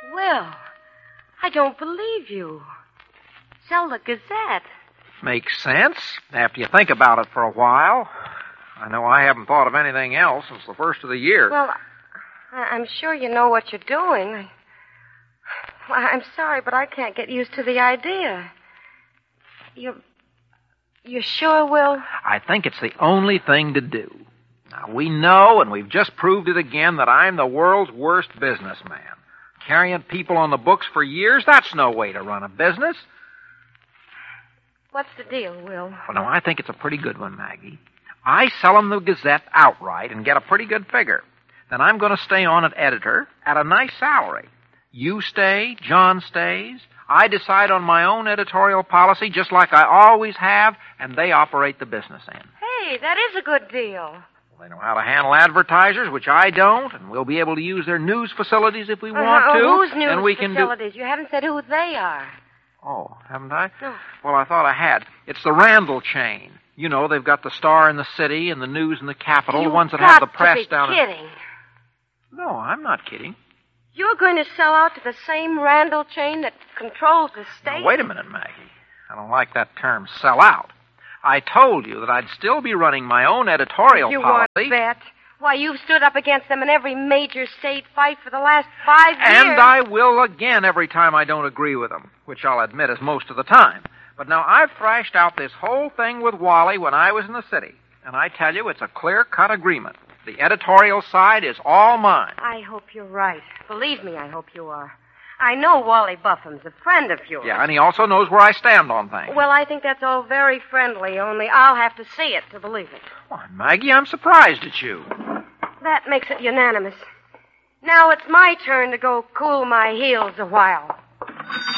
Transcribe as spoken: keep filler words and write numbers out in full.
Will, I don't believe you. Sell the Gazette. Makes sense, after you think about it for a while. I know I haven't thought of anything else since the first of the year. Well, I- I'm sure you know what you're doing. I... Well, I'm sorry, but I can't get used to the idea. You... You sure, Will? I think it's the only thing to do. Now, we know, and we've just proved it again, that I'm the world's worst businessman. Carrying people on the books for years, that's no way to run a business. What's the deal, Will? Well, no, I think it's a pretty good one, Maggie. I sell them the Gazette outright and get a pretty good figure. Then I'm going to stay on as editor at a nice salary. You stay, John stays. I decide on my own editorial policy just like I always have, and they operate the business end. Hey, that is a good deal. Well, they know how to handle advertisers, which I don't, and we'll be able to use their news facilities if we want uh, to. Whose news and we facilities? Can do... You haven't said who they are. Oh, haven't I? No. Well, I thought I had. It's the Randall chain. You know, they've got the Star in the City and the News in the Capital, You've the ones that got have the press to be down. kidding. In... No, I'm not kidding. You're going to sell out to the same Randall chain that controls the state? Now, wait a minute, Maggie. I don't like that term, sell out. I told you that I'd still be running my own editorial you policy. You want that? Why, you've stood up against them in every major state fight for the last five years. And I will again every time I don't agree with them, which I'll admit is most of the time. But now I've thrashed out this whole thing with Wally when I was in the city. And I tell you, it's a clear-cut agreement. The editorial side is all mine. I hope you're right. Believe me, I hope you are. I know Wally Buffum's a friend of yours. Yeah, and he also knows where I stand on things. Well, I think that's all very friendly, only I'll have to see it to believe it. Why, Maggie, I'm surprised at you. That makes it unanimous. Now it's my turn to go cool my heels a while.